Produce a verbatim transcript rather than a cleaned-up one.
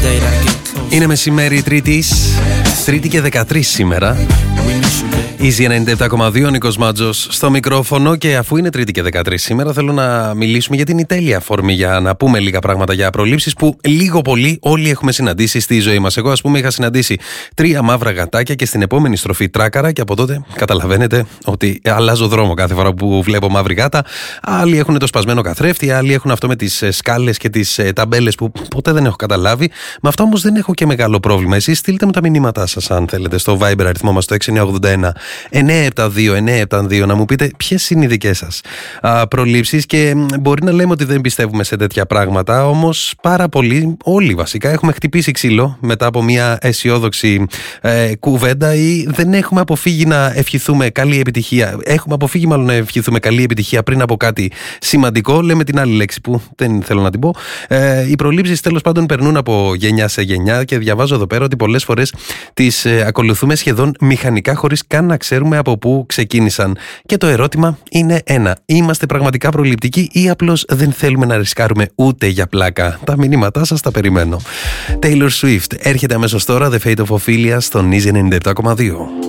Είναι μεσημέρι Τρίτης, Τρίτη και δεκατρείς σήμερα. Easy ενενήντα επτά κόμμα δύο, Νίκος Μάτζος στο μικρόφωνο. Και αφού είναι Τρίτη και δεκατρείς σήμερα, θέλω να μιλήσουμε γιατί είναι η τέλεια αφορμή για να πούμε λίγα πράγματα για προλήψεις που λίγο πολύ όλοι έχουμε συναντήσει στη ζωή μας. Εγώ, ας πούμε, είχα συναντήσει τρία μαύρα γατάκια και στην επόμενη στροφή τράκαρα, και από τότε καταλαβαίνετε ότι αλλάζω δρόμο κάθε φορά που βλέπω μαύρη γάτα. Άλλοι έχουν το σπασμένο καθρέφτη, άλλοι έχουν αυτό με τις σκάλες και τις ταμπέλες που ποτέ δεν έχω καταλάβει. Με αυτό όμως δεν έχω και μεγάλο πρόβλημα. Εσείς στείλτε μου τα μηνύματά σας, αν θέλετε, στο Viber αριθμό μας το έξι εννιά ογδόντα ένα εννιά επτά δύο εννιά επτά δύο, να μου πείτε ποιες είναι οι δικές σας α, προλήψεις. Και μπορεί να λέμε ότι δεν πιστεύουμε σε τέτοια πράγματα, όμως πάρα πολλοί, όλοι βασικά, έχουμε χτυπήσει ξύλο μετά από μια αισιόδοξη ε, κουβέντα, ή δεν έχουμε αποφύγει να ευχηθούμε καλή επιτυχία. Έχουμε αποφύγει μάλλον να ευχηθούμε καλή επιτυχία πριν από κάτι σημαντικό. Λέμε την άλλη λέξη που δεν θέλω να την πω. Ε, οι προλήψεις τέλος πάντων περνούν από γενιά σε γενιά, και διαβάζω εδώ πέρα ότι πολλές φορές τις ε, ακολουθούμε σχεδόν μηχανικά, χωρίς καν να ξέρουμε από πού ξεκίνησαν. Και το ερώτημα είναι ένα: είμαστε πραγματικά προληπτικοί ή απλώς δεν θέλουμε να ρισκάρουμε ούτε για πλάκα? Τα μηνύματά σας τα περιμένω. Taylor Swift έρχεται αμέσως τώρα, The Fate of Ophelia, στον Easy ενενήντα επτά κόμμα δύο.